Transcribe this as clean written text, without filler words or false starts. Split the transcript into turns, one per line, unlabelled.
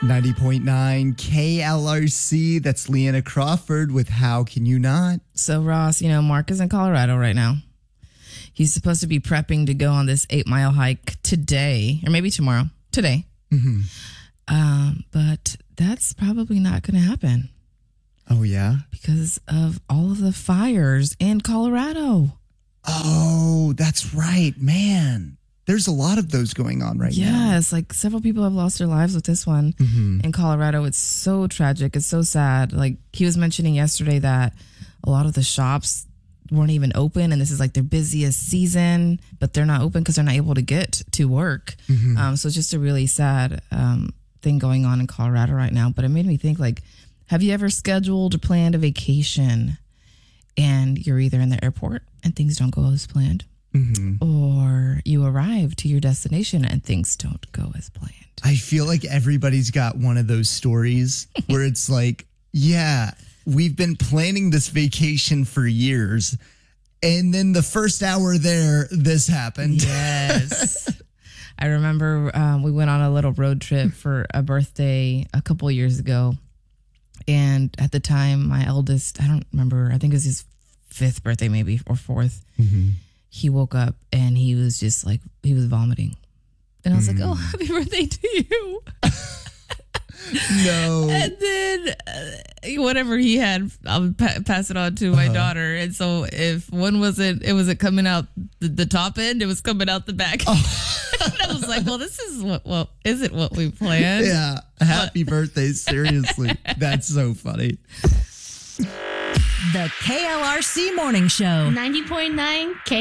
90.9 KLRC. That's Leanna Crawford with How Can You Not?
So, Ross, Mark is in Colorado right now. He's supposed to be prepping to go on this 8-mile hike today, or maybe tomorrow. Today.
Mm-hmm.
But that's probably not going to happen.
Oh, yeah?
Because of all of the fires in Colorado.
Oh, that's right. Man, there's a lot of those going on right now.
Yes, like several people have lost their lives with this one in Colorado. It's so tragic. It's so sad. Like he was mentioning yesterday that a lot of the shops weren't even open, and this is like their busiest season, but they're not open because they're not able to get to work. So it's just a really sad thing going on in Colorado right now. But it made me think, like, have you ever scheduled or planned a vacation and you're either in the airport and things don't go as planned, or you arrive to your destination and things don't go as planned?
I feel like everybody's got one of those stories where it's like, yeah, we've been planning this vacation for years, and then the first hour there, this happened.
Yes. I remember we went on a little road trip for a birthday a couple of years ago. And at the time, my eldest, I don't remember, I think it was his 5th birthday maybe, or 4th. He woke up and he was just like, he was vomiting. And I was like, oh, happy birthday to you.
No.
And then whatever he had, I'll pass it on to my daughter. And so if one wasn't coming out the top end, it was coming out the back. And I was like, well, this is isn't what we planned.
Yeah. Happy birthday. Seriously. That's so funny.
The KLRC Morning Show.
90.9 K